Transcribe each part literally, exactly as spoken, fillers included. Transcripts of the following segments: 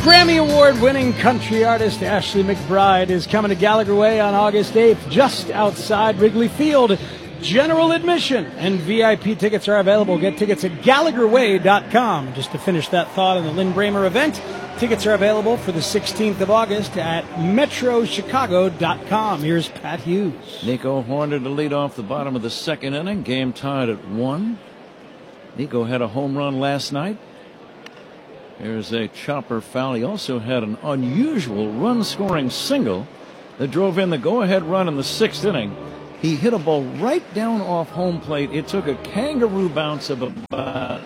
Grammy Award-winning country artist Ashley McBryde is coming to Gallagher Way on August eighth, just outside Wrigley Field. General admission and V I P tickets are available. Get tickets at Gallagher Way dot com. Just to finish that thought on the Lynn Bramer event, tickets are available for the sixteenth of August at Metro Chicago dot com. Here's Pat Hughes. Nico Hoerner to lead off the bottom of the second inning. Game tied at one. Nico had a home run last night. Here's a chopper foul. He also had an unusual run-scoring single that drove in the go-ahead run in the sixth inning. He hit a ball right down off home plate. It took a kangaroo bounce of about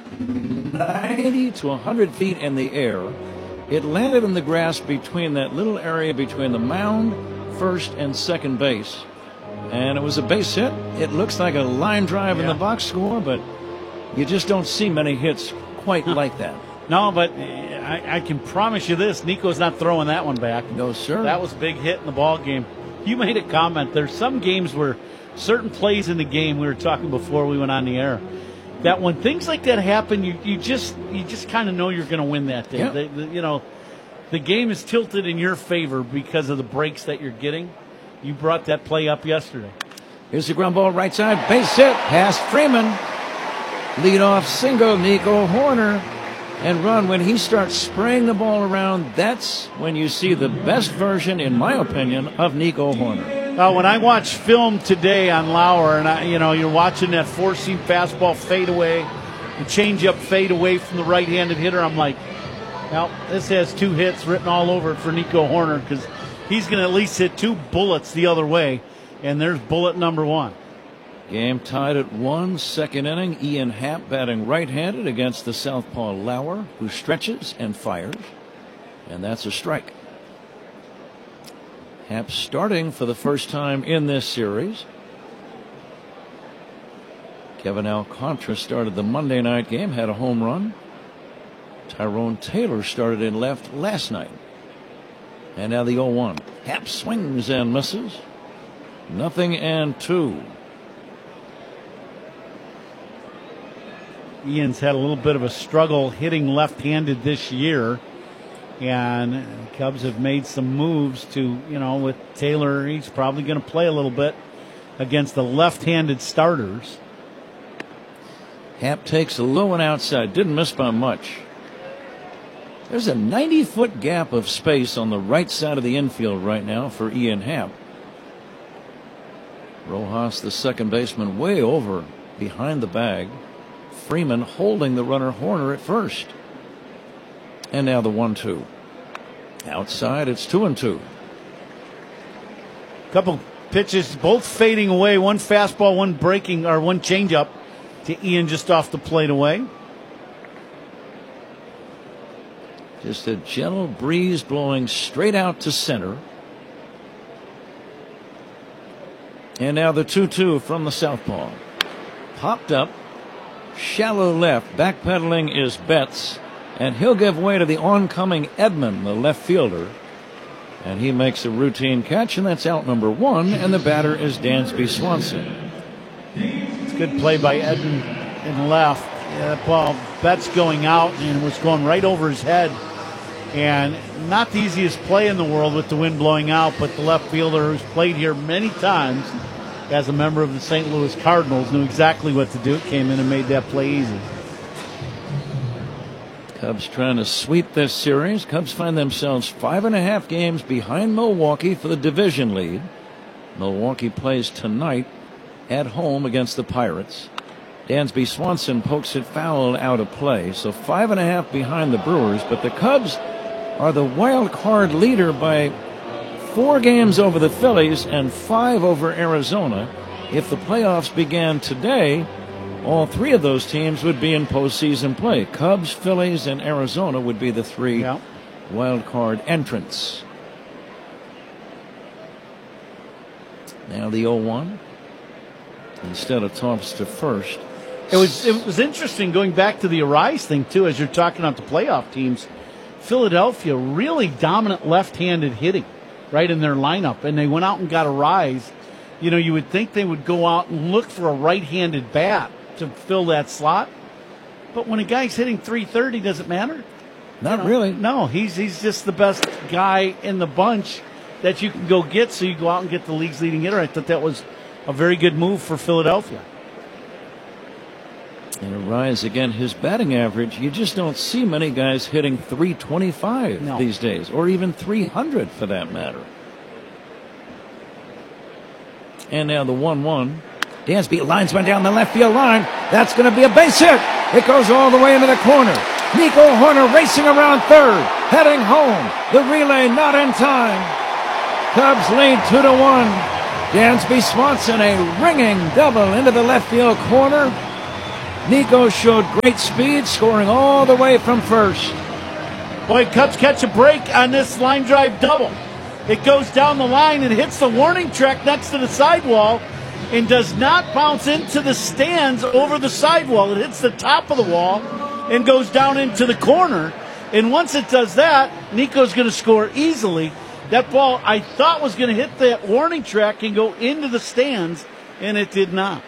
ninety to one hundred feet in the air. It landed in the grass between that little area between the mound, first and second base. And it was a base hit. It looks like a line drive yeah. in the box score, but you just don't see many hits quite huh. like that. No, but I, I can promise you this, Nico's not throwing that one back. No, sir. That was a big hit in the ball game. You made a comment. There's some games where certain plays in the game, we were talking before we went on the air, that when things like that happen, you, you just you just kind of know you're going to win that day. Yep. The, the, you know, the game is tilted in your favor because of the breaks that you're getting. You brought that play up yesterday. Here's the ground ball right side, base hit, past Freeman. Leadoff single, Nico Hoerner. And run, when he starts spraying the ball around, that's when you see the best version, in my opinion, of Nico Hoerner. Uh, when I watch film today on Lauer, and I, you know, you're watching that four-seam fastball fade away, the changeup fade away from the right-handed hitter, I'm like, well, this has two hits written all over it for Nico Hoerner because he's going to at least hit two bullets the other way, and there's bullet number one. Game tied at one, second inning. Ian Happ batting right-handed against the southpaw Lauer, who stretches and fires. And that's a strike. Happ starting for the first time in this series. Kevin Alcantara started the Monday night game, had a home run. Tyrone Taylor started in left last night. And now the oh one. Happ swings and misses. Nothing and two. Ian's had a little bit of a struggle hitting left-handed this year, and Cubs have made some moves to, you know, with Taylor, he's probably going to play a little bit against the left-handed starters. Happ takes a low and outside, didn't miss by much. There's a ninety-foot gap of space on the right side of the infield right now for Ian Happ. Rojas, the second baseman, way over behind the bag. Freeman holding the runner Hoerner at first. And now the one two. Outside, it's two and two. Couple pitches, both fading away. One fastball, one breaking, or one changeup to Ian just off the plate away. Just a gentle breeze blowing straight out to center. And now the two two from the southpaw. Popped up. Shallow left. Backpedaling is Betts. And he'll give way to the oncoming Edman, the left fielder. And he makes a routine catch, and that's out number one. And the batter is Dansby Swanson. It's a good play by Edman in left. Yeah, that ball, Betts going out, and it was going right over his head. And not the easiest play in the world with the wind blowing out, but the left fielder who's played here many times as a member of the Saint Louis Cardinals knew exactly what to do. Came in and made that play easy. Cubs trying to sweep this series. Cubs find themselves five and a half games behind Milwaukee for the division lead. Milwaukee plays tonight at home against the Pirates. Dansby Swanson pokes it foul out of play. So five and a half behind the Brewers, but the Cubs are the wild card leader by four games over the Phillies and five over Arizona. If the playoffs began today, all three of those teams would be in postseason play. Cubs, Phillies, and Arizona would be the three yeah. wild card entrants. Now the oh one. Instead of tops to first. It was it was interesting going back to the Arise thing, too, as you're talking about the playoff teams. Philadelphia, really dominant left-handed hitting right in their lineup, and they went out and got Arise. You know, you would think they would go out and look for a right-handed bat to fill that slot. But when a guy's hitting three thirty, does it matter? Not you know, really. No, he's he's just the best guy in the bunch that you can go get, so you go out and get the league's leading hitter. I thought that was a very good move for Philadelphia. And a rise again. His batting average, you just don't see many guys hitting three twenty-five no. these days, or even three hundred for that matter. And now the one one. Dansby lines one down the left field line. That's going to be a base hit. It goes all the way into the corner. Nico Hoerner racing around third, heading home. The relay not in time. Cubs lead two to one. Dansby Swanson a ringing double into the left field corner. Nico showed great speed, scoring all the way from first. Boy, Cubs catch a break on this line drive double. It goes down the line and hits the warning track next to the sidewall and does not bounce into the stands over the sidewall. It hits the top of the wall and goes down into the corner. And once it does that, Nico's going to score easily. That ball I thought was going to hit that warning track and go into the stands, and it did not.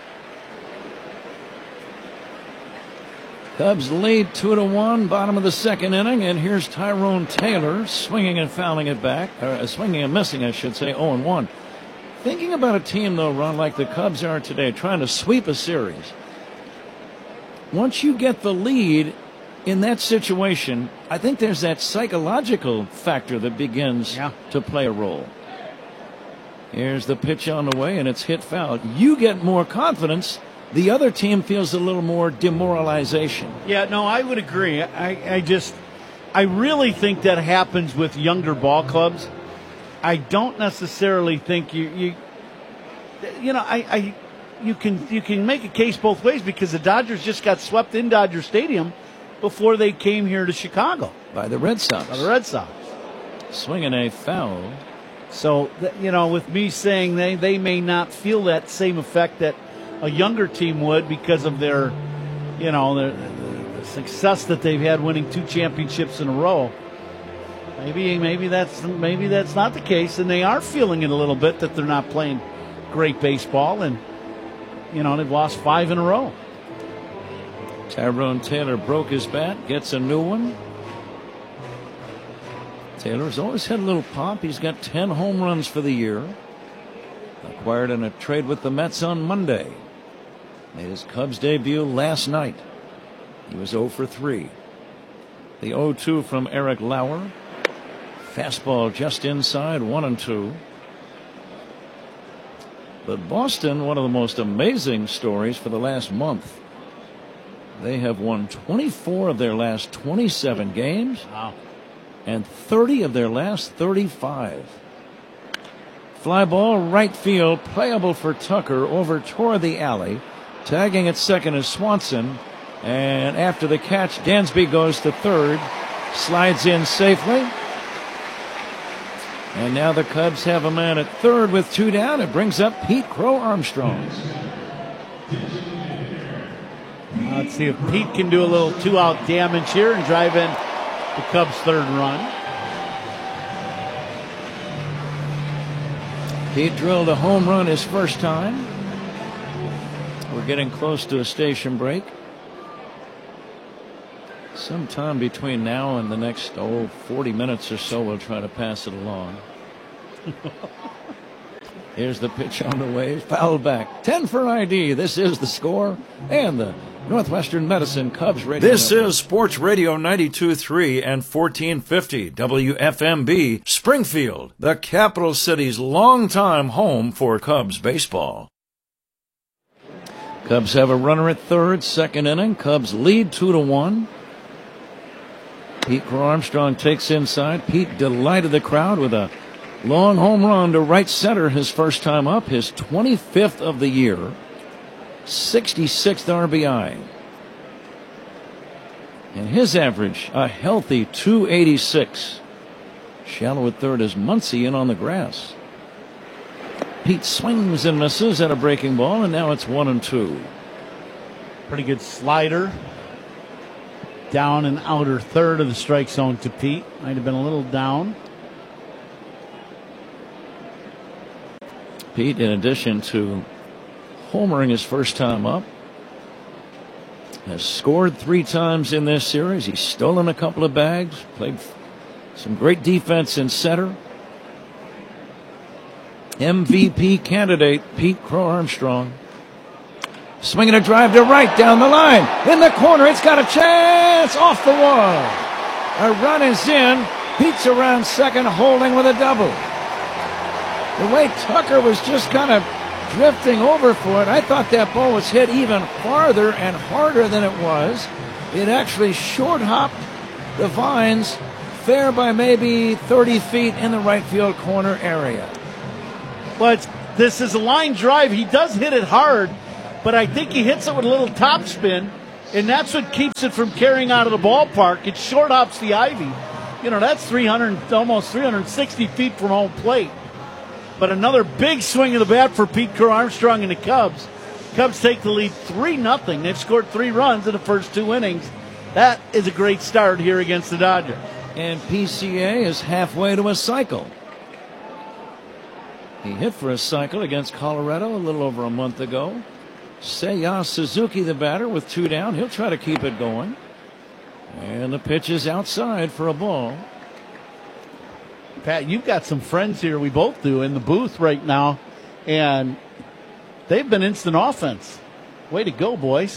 Cubs lead two to one, bottom of the second inning, and here's Tyrone Taylor swinging and fouling it back, or swinging and missing, I should say, oh and one. Thinking about a team, though, Ron, like the Cubs are today, trying to sweep a series. Once you get the lead in that situation, I think there's that psychological factor that begins yeah. to play a role. Here's the pitch on the way, and it's hit foul. You get more confidence. The other team feels a little more demoralization. Yeah, no, I would agree. I, I just, I really think that happens with younger ball clubs. I don't necessarily think you, you, you know, I, I, you can you can make a case both ways because the Dodgers just got swept in Dodger Stadium before they came here to Chicago by the Red Sox. By the Red Sox, swinging a foul. So you know, with me saying they they may not feel that same effect that a younger team would because of their, you know, their, the success that they've had winning two championships in a row. Maybe maybe that's maybe that's not the case, and they are feeling it a little bit that they're not playing great baseball, and you know they've lost five in a row. Tyrone Taylor broke his bat, gets a new one. Taylor's always had a little pop. He's got ten home runs for the year. Acquired in a trade with the Mets on Monday. Made his Cubs debut last night. He was oh for three. The oh two from Eric Lauer. Fastball just inside, one and two. But Boston, one of the most amazing stories for the last month. They have won twenty-four of their last twenty-seven games. Wow. And thirty of their last thirty-five. Fly ball, right field, playable for Tucker over toward the alley. Tagging at second is Swanson. And after the catch, Dansby goes to third. Slides in safely. And now the Cubs have a man at third with two down. It brings up Pete Crow Armstrong. Let's see if Pete can do a little two-out damage here and drive in the Cubs' third run. Pete drilled a home run his first time. We're getting close to a station break. Sometime between now and the next, oh, forty minutes or so, we'll try to pass it along. Here's the pitch on the way. Fouled back. ten for I D. This is the score and the Northwestern Medicine Cubs Radio. This Network. Is Sports Radio ninety-two point three and fourteen fifty W F M B, Springfield, the capital city's longtime home for Cubs baseball. Cubs have a runner at third, second inning. Cubs lead two to one. Pete Crow Armstrong takes inside. Pete delighted the crowd with a long home run to right center his first time up, his twenty-fifth of the year, sixty-sixth R B I. And his average, a healthy two eighty-six. Shallow at third is Muncy in on the grass. Pete swings and misses at a breaking ball, and now it's one and two. Pretty good slider. Down and outer third of the strike zone to Pete. Might have been a little down. Pete, in addition to homering his first time up, has scored three times in this series. He's stolen a couple of bags, played some great defense in center. M V P candidate Pete Crow Armstrong. Swinging a drive to right down the line. In the corner, it's got a chance off the wall. A run is in. Pete's around second, holding with a double. The way Tucker was just kind of drifting over for it, I thought that ball was hit even farther and harder than it was. It actually short hopped the vines fair by maybe thirty feet in the right field corner area. But this is a line drive. He does hit it hard, but I think he hits it with a little topspin, and that's what keeps it from carrying out of the ballpark. It short hops the ivy. You know, that's three hundred, almost three hundred sixty feet from home plate. But another big swing of the bat for Pete Crow Armstrong and the Cubs. Cubs take the lead three nothing. They've scored three runs in the first two innings. That is a great start here against the Dodgers. And P C A is halfway to a cycle. He hit for a cycle against Colorado a little over a month ago. Seiya Suzuki, the batter, with two down. He'll try to keep it going. And the pitch is outside for a ball. Pat, you've got some friends here, we both do, in the booth right now, and they've been instant offense. Way to go, boys.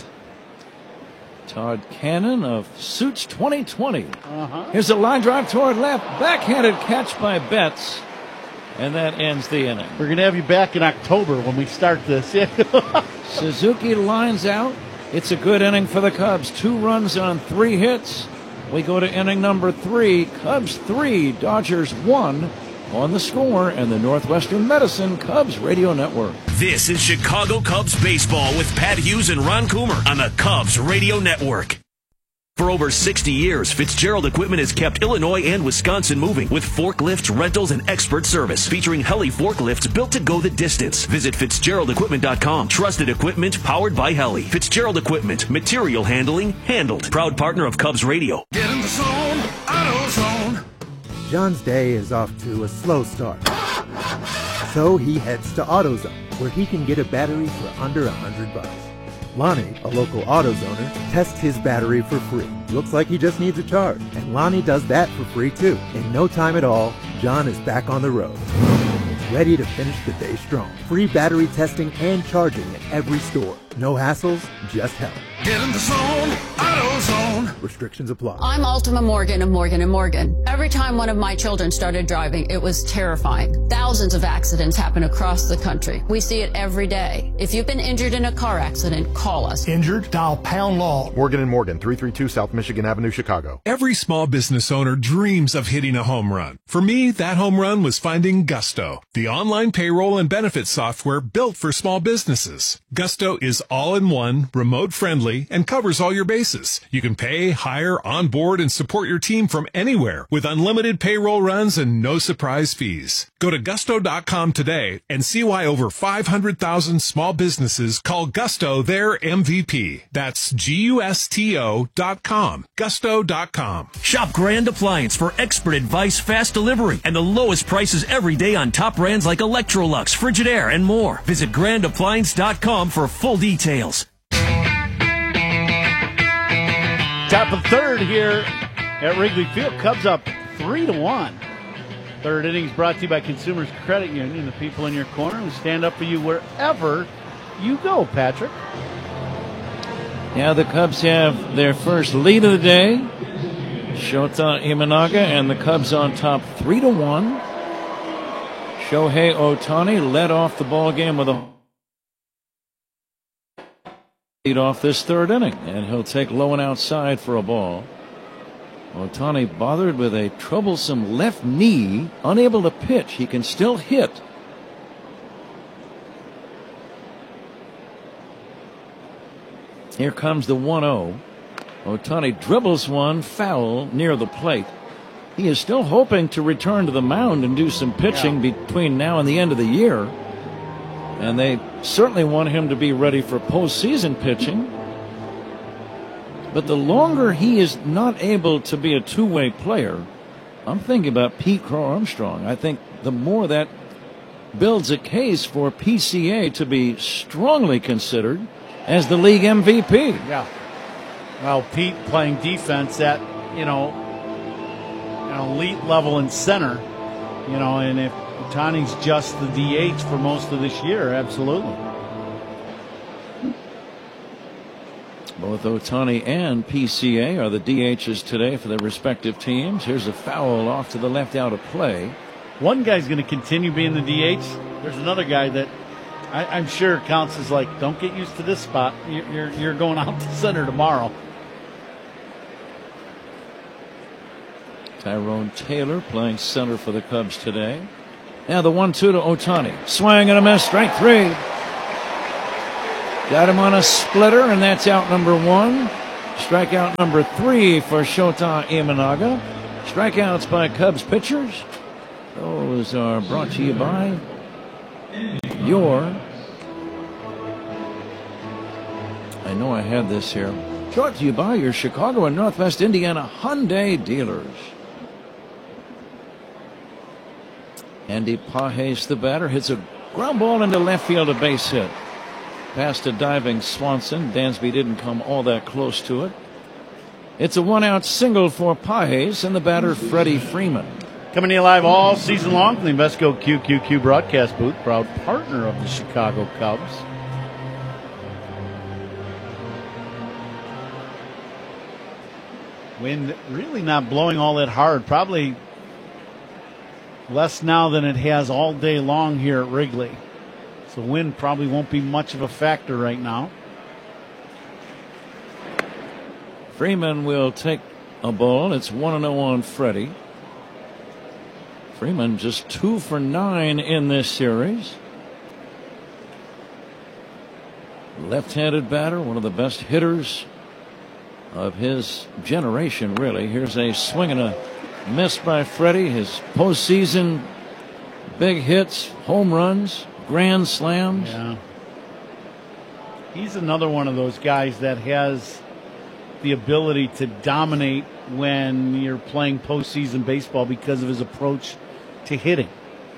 Todd Cannon of Suits twenty twenty. Uh-huh. Here's a line drive toward left. Backhanded catch by Betts. And that ends the inning. We're going to have you back in October when we start this. Suzuki lines out. It's a good inning for the Cubs. Two runs on three hits. We go to inning number three. Cubs three, Dodgers one on the Score and the Northwestern Medicine Cubs Radio Network. This is Chicago Cubs baseball with Pat Hughes and Ron Coomer on the Cubs Radio Network. For over sixty years, Fitzgerald Equipment has kept Illinois and Wisconsin moving with forklifts, rentals, and expert service. Featuring Heli forklifts built to go the distance. Visit Fitzgerald Equipment dot com. Trusted equipment powered by Heli. Fitzgerald Equipment. Material handling handled. Proud partner of Cubs Radio. Get in the zone. AutoZone. John's day is off to a slow start. So he heads to AutoZone, where he can get a battery for under a hundred bucks. Lonnie, a local AutoZoner, tests his battery for free. Looks like he just needs a charge, and Lonnie does that for free too. In no time at all, John is back on the road, ready to finish the day strong. Free battery testing and charging at every store. No hassles, just help. Get in the zone. AutoZone. Restrictions apply. I'm Ultima Morgan of Morgan and Morgan. Every time one of my children started driving, it was terrifying. Thousands of accidents happen across the country. We see it every day. If you've been injured in a car accident, call us. Injured? Dial pound law. Morgan and Morgan, three thirty-two South Michigan Avenue, Chicago. Every small business owner dreams of hitting a home run. For me, that home run was finding Gusto, the online payroll and benefits software built for small businesses. Gusto is all-in-one, remote-friendly, and covers all your bases. You can pay, hire, onboard, and support your team from anywhere with unlimited payroll runs and no surprise fees. Go to gusto dot com today and see why over five hundred thousand small businesses call Gusto their M V P. That's G U S T O dot com. gusto dot com. Shop Grand Appliance for expert advice, fast delivery, and the lowest prices every day on top brands like Electrolux, Frigidaire, and more. Visit grand appliance dot com for full details. Top of third here at Wrigley Field. Cubs up three to one. Third innings brought to you by Consumers Credit Union, the people in your corner who stand up for you wherever you go, Patrick. Yeah, the Cubs have their first lead of the day. Shota Imanaga and the Cubs on top three to one. Shohei Ohtani led off the ball game with a lead off this third inning, and he'll take low and outside for a ball. Ohtani bothered with a troublesome left knee, unable to pitch. He can still hit. Here comes the one oh. Ohtani dribbles one foul near the plate. He is still hoping to return to the mound and do some pitching yeah. between now and the end of the year. And they certainly want him to be ready for postseason pitching. But the longer he is not able to be a two-way player, I'm thinking about Pete Crow Armstrong. I think the more that builds a case for P C A to be strongly considered as the league M V P. Yeah. Well, Pete playing defense at, you know, an elite level in center, you know, and if Ohtani's just the D H for most of this year, absolutely. Both Ohtani and P C A are the D Hs today for their respective teams. Here's a foul off to the left out of play. One guy's going to continue being the D H. There's another guy that I, I'm sure counts as like, don't get used to this spot. You're, you're, you're going out to center tomorrow. Tyrone Taylor playing center for the Cubs today. Now the one two to Ohtani. Swing and a miss. Strike three. Got him on a splitter, and that's out number one. Strikeout number three for Shota Imanaga. Strikeouts by Cubs pitchers. Those are brought to you by your. I know I had this here. Brought to you by your Chicago and Northwest Indiana Hyundai dealers. Andy Pages, the batter, hits a ground ball into left field, a base hit. Past a diving Swanson. Dansby didn't come all that close to it. It's a one-out single for Pages and the batter, Freddie Freeman. Coming to you live all season long from the Invesco Q Q Q broadcast booth, proud partner of the Chicago Cubs. Wind really not blowing all that hard. Probably less now than it has all day long here at Wrigley. So wind probably won't be much of a factor right now. Freeman will take a ball. It's one and oh on Freddie. Freeman just two for nine in this series. Left-handed batter, one of the best hitters of his generation, really. Here's a swing and a miss by Freddie. His postseason big hits, home runs, grand slams. Yeah. He's another one of those guys that has the ability to dominate when you're playing postseason baseball because of his approach to hitting.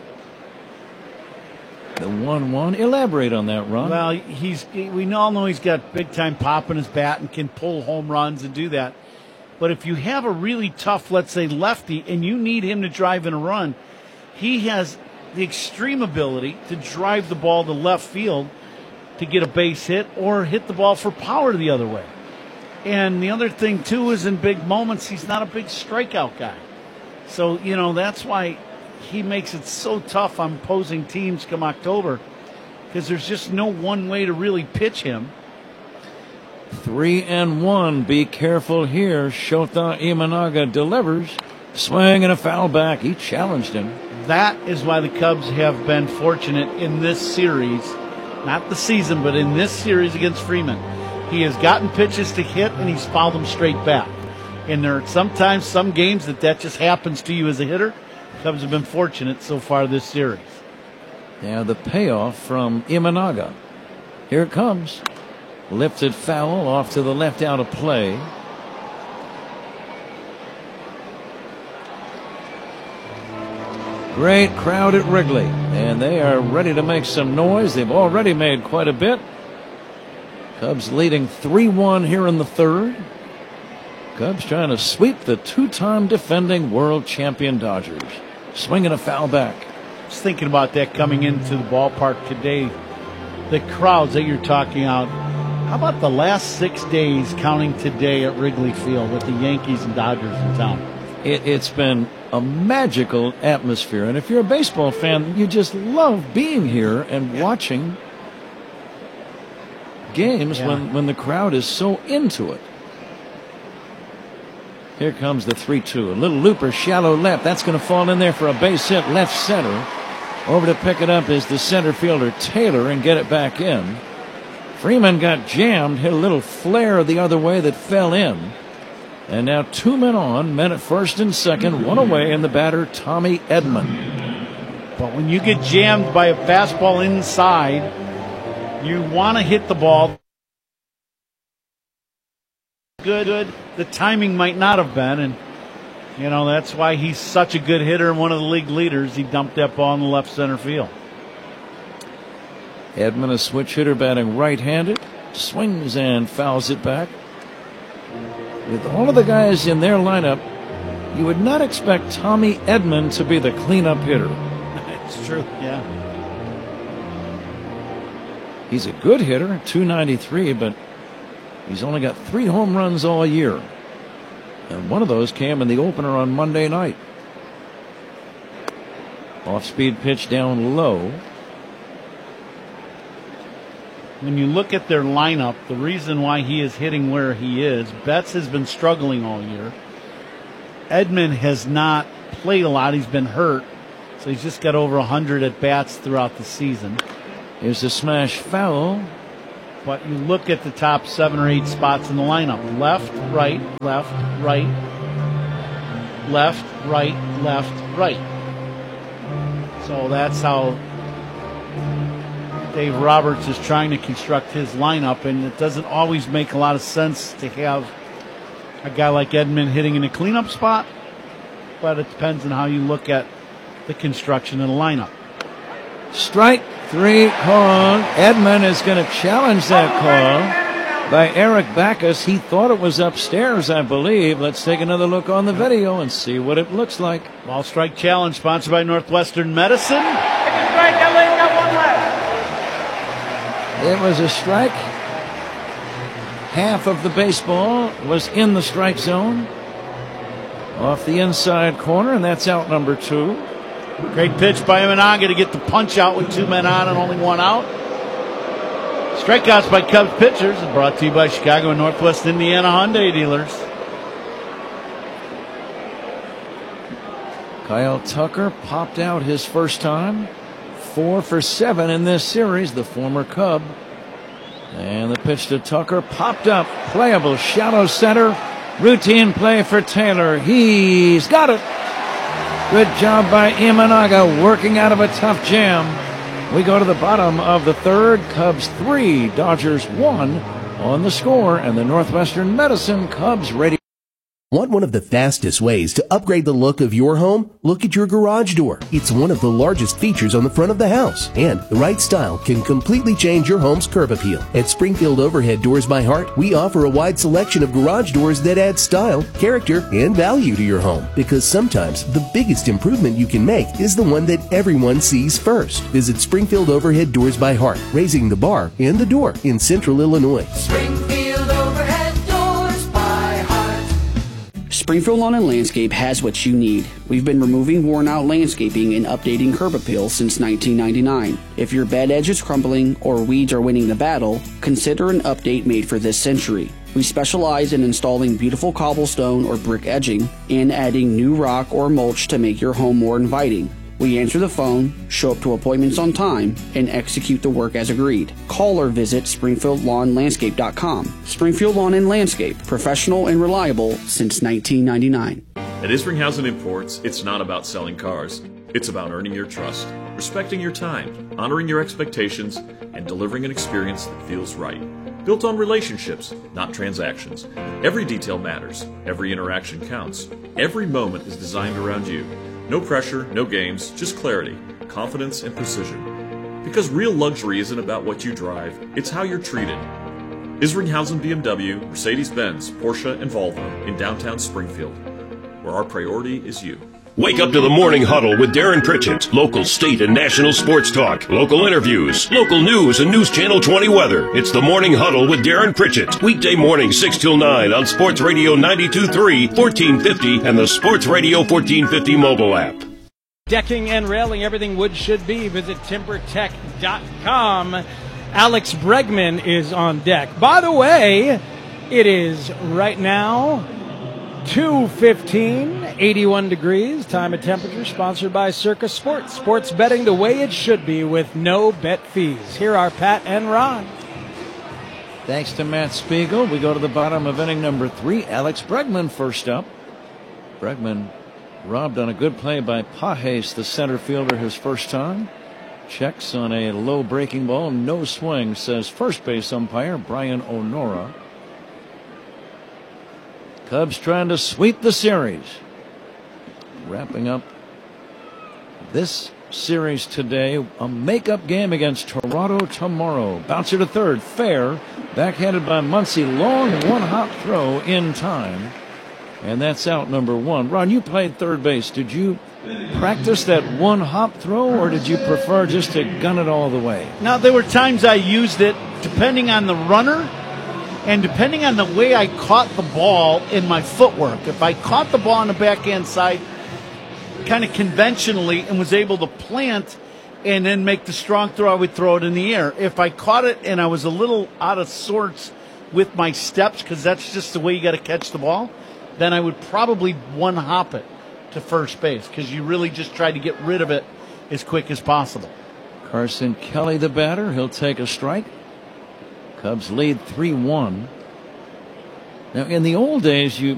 The one one. Elaborate on that, Ron. Well, he's we all know he's got big time pop in his bat and can pull home runs and do that. But if you have a really tough, let's say, lefty, and you need him to drive in a run, he has the extreme ability to drive the ball to left field to get a base hit or hit the ball for power the other way. And the other thing, too, is in big moments, he's not a big strikeout guy. So, you know, that's why he makes it so tough on opposing teams come October, because there's just no one way to really pitch him. Three and one. Be careful here. Shota Imanaga delivers. Swing and a foul back. He challenged him. That is why the Cubs have been fortunate in this series, not the season, but in this series against Freeman. He has gotten pitches to hit, and he's fouled them straight back. And there are sometimes some games that that just happens to you as a hitter. Cubs have been fortunate so far this series. Now the payoff from Imanaga. Here it comes. Lifted foul off to the left out of play. Great crowd at Wrigley, and they are ready to make some noise. They've already made quite a bit. Cubs leading three one here in the third. Cubs trying to sweep the two-time defending world champion Dodgers. Swinging a foul back. Just thinking about that coming into the ballpark today. The crowds that you're talking about. How about the last six days counting today at Wrigley Field with the Yankees and Dodgers in town? It, it's been a magical atmosphere. And if you're a baseball fan, you just love being here and yeah. watching games yeah. when, when the crowd is so into it. Here comes the three two. A little looper, shallow left. That's going to fall in there for a base hit left center. Over to pick it up is the center fielder Taylor and get it back in. Freeman got jammed, hit a little flare the other way that fell in. And now two men on, men at first and second, one away, and the batter Tommy Edman. But when you get jammed by a fastball inside, you want to hit the ball. Good, good. The timing might not have been, and you know that's why he's such a good hitter and one of the league leaders. He dumped that ball in the left center field. Edman, a switch hitter, batting right-handed, swings and fouls it back. with all of the guys in their lineup, you would not expect Tommy Edman to be the cleanup hitter. It's true, yeah. He's a good hitter, two ninety-three, but he's only got three home runs all year. And one of those came in the opener on Monday night. Off-speed pitch down low. When you look at their lineup, the reason why he is hitting where he is, Betts has been struggling all year. Edman has not played a lot. He's been hurt. So he's just got over one hundred at bats throughout the season. Here's a smash foul. But you look at the top seven or eight spots in the lineup. Left, right, left, right, left, right, left, right. So that's how Dave Roberts is trying to construct his lineup, and it doesn't always make a lot of sense to have a guy like Edman hitting in a cleanup spot, but it depends on how you look at the construction of the lineup. Strike three call. Edman is going to challenge that call by Eric Backus. He thought it was upstairs, I believe. Let's take another look on the video and see what it looks like. Ball strike challenge sponsored by Northwestern Medicine. It was a strike. Half of the baseball was in the strike zone. Off the inside corner, and that's out number two. Great pitch by Imanaga to get the punch out with two men on and only one out. Strikeouts by Cubs pitchers is brought to you by Chicago and Northwest Indiana Hyundai dealers. Kyle Tucker popped out his first time. Four for seven in this series, the former Cub. And the pitch to Tucker popped up. Playable, shallow center. Routine play for Taylor. He's got it. Good job by Imanaga working out of a tough jam. We go to the bottom of the third. Cubs three, Dodgers one on the score. And the Northwestern Medicine Cubs radio. Want one of the fastest ways to upgrade the look of your home? Look at your garage door. It's one of the largest features on the front of the house, and the right style can completely change your home's curb appeal. At Springfield Overhead Doors by Hart, we offer a wide selection of garage doors that add style, character, and value to your home. Because sometimes the biggest improvement you can make is the one that everyone sees first. Visit Springfield Overhead Doors by Hart, raising the bar and the door in Central Illinois. Springfield Overhead Doors by Hart. Springfield Lawn and Landscape has what you need. We've been removing worn-out landscaping and updating curb appeal since nineteen ninety-nine. If your bed edge is crumbling or weeds are winning the battle, consider an update made for this century. We specialize in installing beautiful cobblestone or brick edging and adding new rock or mulch to make your home more inviting. We answer the phone, show up to appointments on time, and execute the work as agreed. Call or visit Springfield Lawn Landscape dot com. Springfield Lawn and Landscape, professional and reliable since nineteen ninety-nine. At Isringhausen Imports, it's not about selling cars. It's about earning your trust, respecting your time, honoring your expectations, and delivering an experience that feels right. Built on relationships, not transactions. Every detail matters. Every interaction counts. Every moment is designed around you. No pressure, no games, just clarity, confidence, and precision. Because real luxury isn't about what you drive, it's how you're treated. Isringhausen B M W, Mercedes-Benz, Porsche, and Volvo in downtown Springfield, where our priority is you. Wake up to the Morning Huddle with Darren Pritchett. Local, state, and national sports talk. Local interviews. Local news and News Channel twenty weather. It's the Morning Huddle with Darren Pritchett. Weekday morning, six till nine on Sports Radio ninety-two point three, fourteen fifty, and the Sports Radio fourteen fifty mobile app. Decking and railing, everything wood should be. Visit timber tech dot com. Alex Bregman is on deck. By the way, it is right now two fifteen, eighty-one degrees, time and temperature, sponsored by Circus Sports. Sports betting the way it should be with no bet fees. Here are Pat and Ron. Thanks to Matt Spiegel. We go to the bottom of inning number three. Alex Bregman first up. Bregman robbed on a good play by Pajes, the center fielder, his first time. Checks on a low breaking ball. No swing, says first base umpire Brian Onora. Cubs trying to sweep the series. Wrapping up this series today. A makeup game against Toronto tomorrow. Bouncer to third, fair. Backhanded by Muncy. Long one hop throw in time. And that's out number one. Ron, you played third base. Did you practice that one hop throw, or did you prefer just to gun it all the way? Now, there were times I used it depending on the runner and depending on the way I caught the ball in my footwork. If I caught the ball on the backhand side kind of conventionally and was able to plant and then make the strong throw, I would throw it in the air. If I caught it and I was a little out of sorts with my steps, because that's just the way you got to catch the ball, then I would probably one hop it to first base, because you really just try to get rid of it as quick as possible. Carson Kelly, the batter, he'll take a strike. Cubs lead three one. Now, in the old days, you